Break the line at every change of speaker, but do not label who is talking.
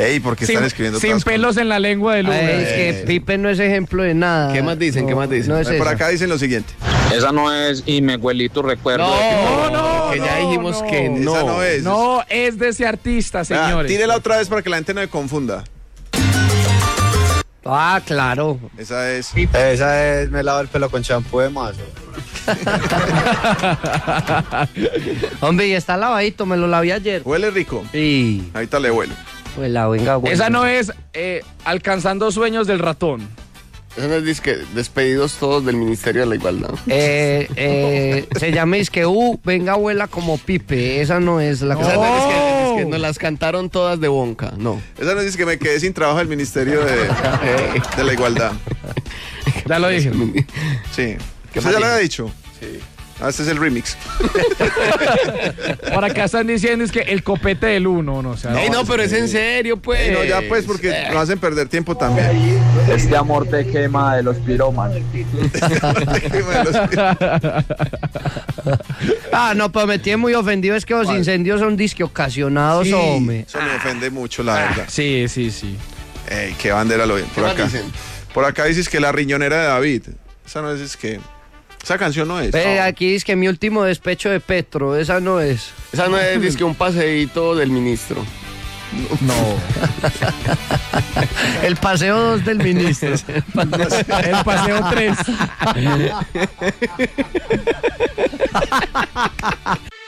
Ey, ¿por qué están escribiendo
sin
todas
pelos en la lengua del Uber.
Es que Pipe no es ejemplo de nada.
¿Qué más dicen? ¿Qué más dicen?
No es
Por
esa.
acá dicen lo siguiente.
Esa no es y me huelí tu recuerdo.
Que ya dijimos que no.
Esa no es.
No, es de ese artista, señores.
Tírela otra vez para que la gente no me confunda.
Ah, claro.
Esa es.
Esa es, me lavo el pelo con champú de mazo.
Hombre, y está lavadito, me lo lavé ayer.
Huele rico.
Y
Ahorita le huele.
pues la venga, bueno.
Esa no es Alcanzando Sueños del Ratón.
Eso no es disque despedidos todos del Ministerio de la Igualdad.
Se llama que venga abuela como Pipe. Esa no es la
Esa no es que nos las cantaron todas de Bonca, no.
Esa no dice que me quedé sin trabajo del Ministerio de la Igualdad.
Ya lo dije.
Sí.
¿Qué
¿Usted
más
ya lo
dice?
había dicho?
Sí.
Ah, este es el remix.
Por acá están diciendo es que el copete del uno, no, o sea,
Ey, no, pero es en serio, pues.
No, ya pues, porque nos hacen perder tiempo también.
Este amor te quema de los pirómanos.
Ah, no, pero me tiene muy ofendido. Es que los incendios son disque ocasionados,
Sí,
hombre.
eso me ofende mucho, la verdad.
Sí.
Ey, qué bandera lo ven
¿Qué
por
más
acá.
dicen?
Por acá dices que la riñonera de David. Esa no es que. Esa canción no es.
Ve, aquí dice que mi último despecho de Petro. Esa no es.
Esa no es disque un paseíto del ministro.
No.
El paseo 2 del ministro.
El paseo 3.